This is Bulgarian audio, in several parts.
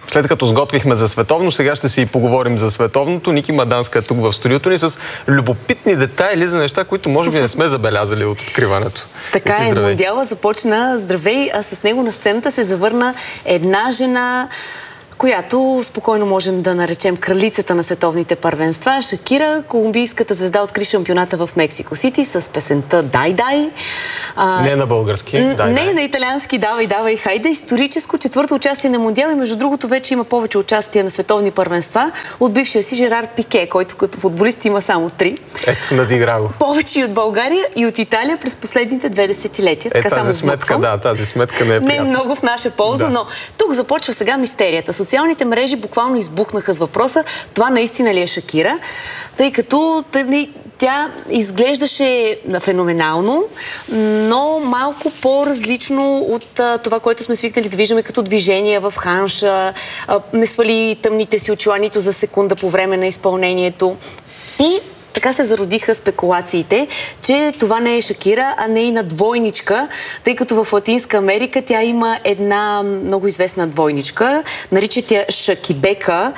След като сготвихме за световно, сега ще си поговорим за световното. Ники Маданска е тук в студиото ни с любопитни детайли за неща, които може би не сме забелязали от откриването. Така е, Мондиала започна, здравей, а с него на сцената се завърна една жена, която спокойно можем да наречем кралицата на световните първенства. Шакира, колумбийската звезда, откри шампионата в Мексико Сити с песента "Дай, дай". Не на български. Не на италиански "Давай, давай, хайде". Историческо четвърто участие на Мондиал и между другото вече има повече участия на световни първенства от бившия си Жерар Пике, който като футболист има само 3. Ето, надигра го. Повече и от България и от Италия през последните 2 десетилетия. Тази сметка не е приятна. Не много в наша полза, но тук започва сега мистерията. Социалните мрежи буквално избухнаха с въпроса: това наистина ли е Шакира? Тъй като тя изглеждаше феноменално, но малко по-различно от това, което сме свикнали да виждаме като движения в ханша. Не свали тъмните си очила нито за секунда по време на изпълнението. И така се зародиха спекулациите, че това не е Шакира, а нейна двойничка, тъй като в Латинска Америка тя има една много известна двойничка, наричат я Шакибека,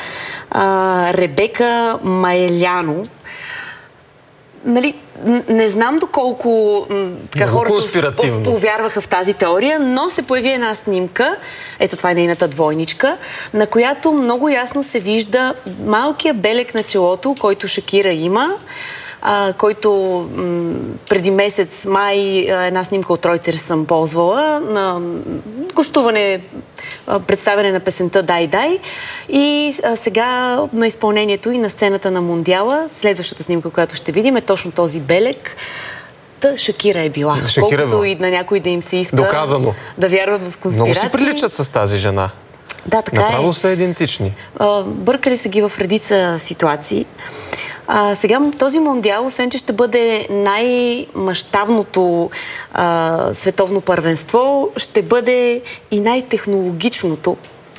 Ребека Маеляно. Нали, не знам доколко хората повярваха в тази теория, но се появи една снимка, ето това е нейната двойничка, на която много ясно се вижда малкия белег на челото, който Шакира има, който преди месец май една снимка от Reuters съм ползвала на гостуване, представяне на песента "Дай, дай", и сега на изпълнението и на сцената на Мондиала, следващата снимка, която ще видим, е точно този белег. Шакира е била. Колкото и на някой да им се иска доказано да вярват в конспирации. Много си приличат с тази жена. Да, така направо са идентични. Бъркали са ги в редица ситуации. Сега този Мондиал, освен че ще бъде най-мащабното световно първенство, ще бъде и най-технологичното.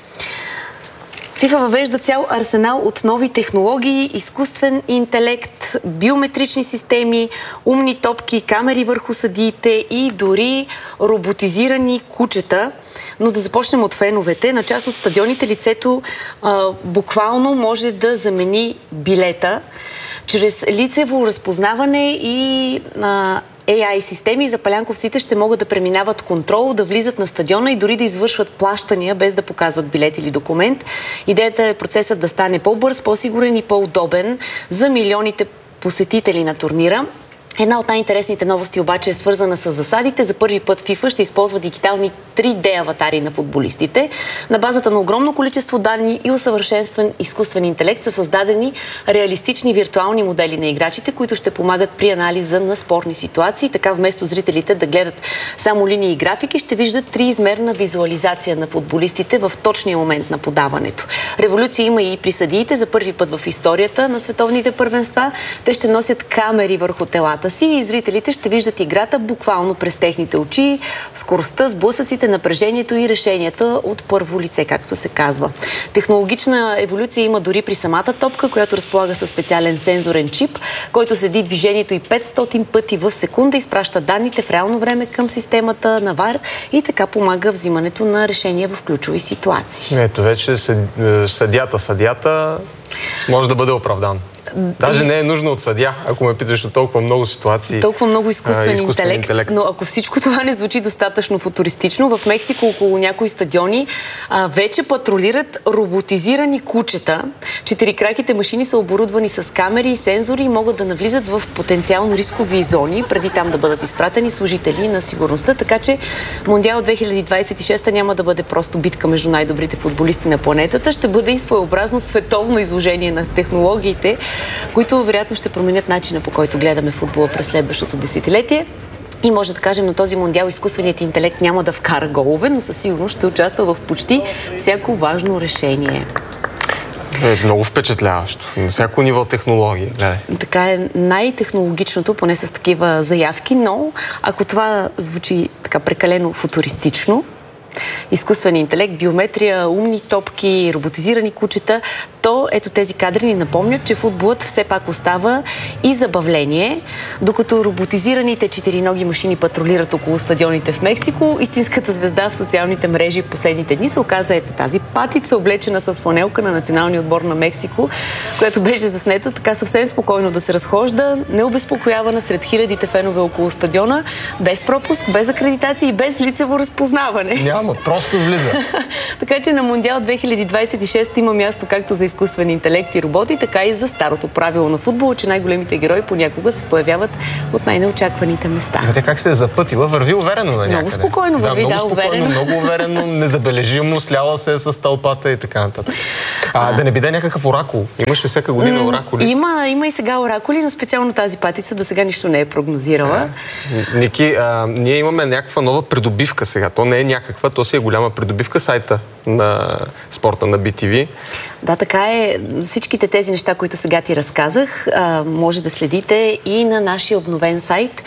ФИФА въвежда цял арсенал от нови технологии, изкуствен интелект, биометрични системи, умни топки, камери върху съдиите и дори роботизирани кучета. Но да започнем от феновете. На част от стадионите лицето буквално може да замени билета чрез лицево разпознаване и AI системи. Запалянковците ще могат да преминават контрол, да влизат на стадиона и дори да извършват плащания без да показват билет или документ. Идеята е процесът да стане по-бърз, по-сигурен и по-удобен за милионите посетители на турнира. Една от най-интересните новости обаче е свързана с засадите. За първи път FIFA ще използва дигитални 3D аватари на футболистите. На базата на огромно количество данни и усъвършенстван изкуствен интелект са създадени реалистични виртуални модели на играчите, които ще помагат при анализа на спорни ситуации. Така вместо зрителите да гледат само линии и графики, ще виждат триизмерна визуализация на футболистите в точния момент на подаването. Революция има и при съдиите. За първи път в историята на световните първенства те ще носят камери върху телата си и зрителите ще виждат играта буквално през техните очи, скоростта, сблъсъците, напрежението и решенията от първо лице, както се казва. Технологична еволюция има дори при самата топка, която разполага със специален сензорен чип, който следи движението и 500 пъти в секунда, изпраща данните в реално време към системата на ВАР и така помага взимането на решения в ключови ситуации. Ето вече съдията може да бъде оправдан. Даже не е нужно от съдия, ако ме питаш от толкова много ситуации. Толкова много изкуствен интелект. Но ако всичко това не звучи достатъчно футуристично, в Мексико около някои стадиони вече патрулират роботизирани кучета. Четирикраките машини са оборудвани с камери и сензори и могат да навлизат в потенциално рискови зони, преди там да бъдат изпратени служители на сигурността. Така че Мондиал 2026 няма да бъде просто битка между най-добрите футболисти на планетата, ще бъде и своеобразно световно изложение на технологиите, които вероятно ще променят начина, по който гледаме футбола през следващото десетилетие. И може да кажем, на този Мондиал изкуственият интелект няма да вкара голове, но със сигурност ще участва в почти всяко важно решение. Е много впечатляващо. На всяко ниво технология. Така е най-технологичното, поне с такива заявки, но ако това звучи така прекалено футуристично изкуствен интелект, биометрия, умни топки, роботизирани кучета, то ето тези кадри ни напомнят, че футболът все пак остава и забавление. Докато роботизираните четириноги машини патрулират около стадионите в Мексико, истинската звезда в социалните мрежи в последните дни се оказа ето тази патица, облечена с фланелка на националния отбор на Мексико, която беше заснета така съвсем спокойно да се разхожда, необезпокоявана сред хилядите фенове около стадиона, без пропуск, без акредитация и без лицево разпознаване. Няма, просто влиза. Така че на Мондиал 2026 има място както за изкуствен интелект и роботи, така и за старото правило на футбола, че най-големите герои понякога се появяват от най-неочакваните места. Тя как се е запътила? Върви уверено на някъде. Много спокойно върви, много спокойно, уверено. Много уверено, незабележимо, сляла се с тълпата и така нататък. Да не биде някакъв оракул. Имаш ли всяка година оракули? Има и сега оракули, но специално тази патица до сега нищо не е прогнозирала. Ники, ние имаме някаква нова придобивка сега. То не е някаква, то си е голяма придобивка, сайта на спорта на BTV. Да, така е. Всичките тези неща, които сега ти разказах, може да следите и на нашия обновен сайт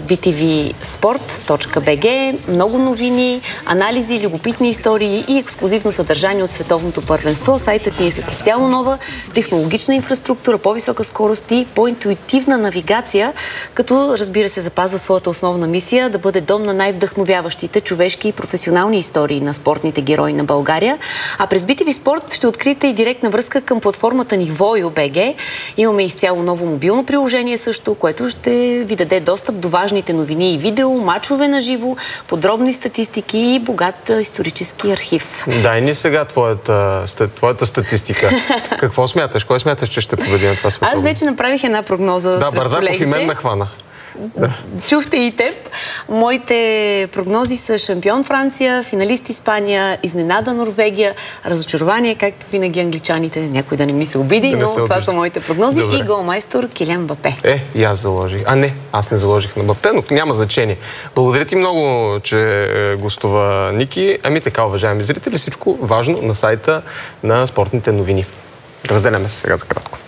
btvsport.bg. Много новини, анализи, любопитни истории и ексклузивно съдържание от световното първенство. Сайтът ни е с изцяло нова технологична инфраструктура, по-висока скорост и по-интуитивна навигация, като, разбира се, запазва своята основна мисия да бъде дом на най-вдъхновяващите човешки и професионални истории на спортните герои на България. А през BTV Спорт ще откриете и директна връзка към платформата ни Voyo.bg. Имаме изцяло ново мобилно приложение също, което ще ви даде достъп до важните новини и видео, мачове на живо, подробни статистики и богат исторически архив. Дай ни сега твоята статистика. Какво смяташ? Кой смяташ, че ще победи на това световно? Аз вече направих една прогноза сред колегите. Да, Бързаков и мен ме хвана. Да. Чухте и теб. Моите прогнози са шампион Франция, финалист Испания, изненада Норвегия, разочарование, както винаги англичаните, някой да не ми се обиди, но това са моите прогнози. Добре. И голмайстор Килиан Мбапе. И аз заложих. Не, аз не заложих на Мбапе, но няма значение. Благодаря ти много, че гостува Ники. Така, уважаеми зрители, всичко важно на сайта на спортните новини. Разделяме се сега за кратко.